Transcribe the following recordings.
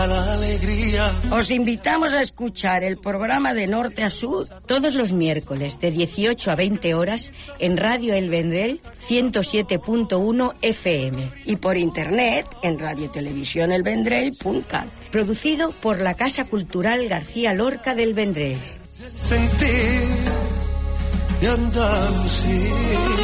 Os invitamos a escuchar el programa de Norte a Sur todos los miércoles de 18 a 20 horas en Radio El Vendrell 107.1 FM y por internet en radiotelevisionelvendrell.cat. Producido por la Casa Cultural García Lorca del Vendrell. Sentir de Andalucía.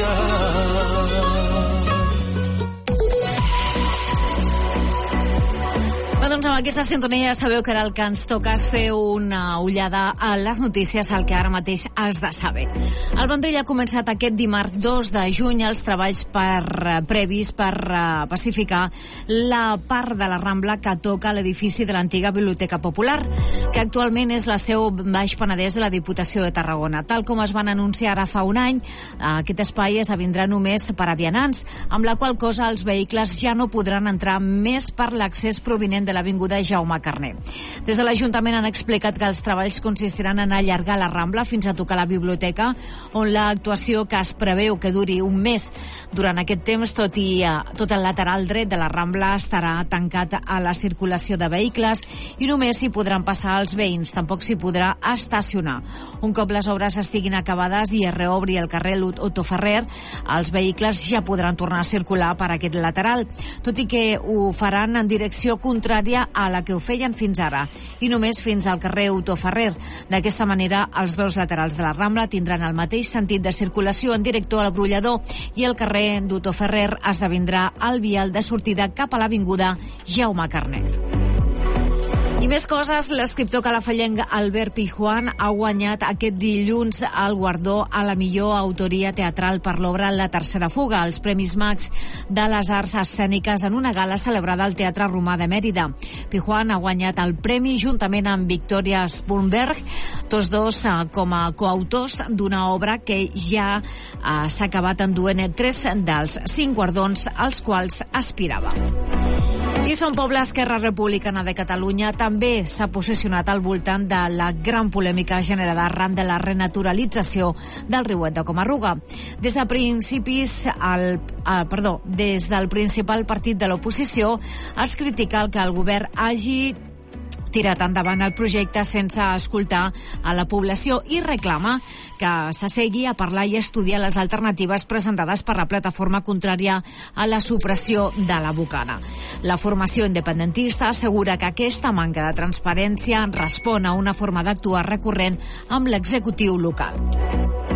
Doncs amb aquesta sintonia ja sabeu que ara el que ens toca és fer una ullada a les notícies, al que ara mateix has de saber. El Vendrell ha començat aquest dimarts 2 de juny els treballs previs per pacificar la part de la Rambla que toca l'edifici de l'antiga Biblioteca Popular, que actualment és la seu Baix Penedès de la Diputació de Tarragona. Tal com es van anunciar ara fa un any, aquest espai esdevindrà només per a vianants, amb la qual cosa els vehicles ja no podran entrar més per l'accés provinent de l'Avinguda Jaume Carner. Des de l'Ajuntament han explicat que els treballs consistiran en allargar la Rambla fins a tocar la biblioteca, on l'actuació que es preveu que duri un mes. Durant aquest temps, tot el lateral dret de la Rambla estarà tancat a la circulació de vehicles i només s'hi podran passar els veïns, tampoc s'hi podrà estacionar. Un cop les obres estiguin acabades i es reobri el carrer Otto Ferrer, els vehicles ja podran tornar a circular per aquest lateral, tot i que ho faran en direcció contrària a la que ho feien fins ara, i només fins al carrer Otto Ferrer. D'aquesta manera, els dos laterals de la Rambla tindran el mateix sentit de circulació en director al Brollador i el carrer d'Otto Ferrer esdevindrà el vial de sortida cap a l'avinguda Jaume Carner. I més coses, l'escriptor calafallenc Albert Pijuan ha guanyat aquest dilluns el guardó a la millor autoria teatral per l'obra La tercera fuga, als Premis Max de les Arts Escèniques en una gala celebrada al Teatre Romà de Mèrida. Pijuan ha guanyat el premi juntament amb Victoria Spumberg, tots dos com a coautors d'una obra que ja s'ha acabat enduent 3 dels 5 guardons als quals aspirava. I Som Poble, Esquerra Republicana de Catalunya, també s'ha posicionat al voltant de la gran polèmica generada arran de la renaturalització del riuet de Comarruga. Des del principal partit de l'oposició es critica que el govern hagi tirat endavant el projecte sense escoltar a la població i reclama que s'assegui a parlar i estudiar les alternatives presentades per la plataforma contrària a la supressió de la Bocana. La formació independentista assegura que aquesta manca de transparència respon a una forma d'actuar recurrent amb l'executiu local.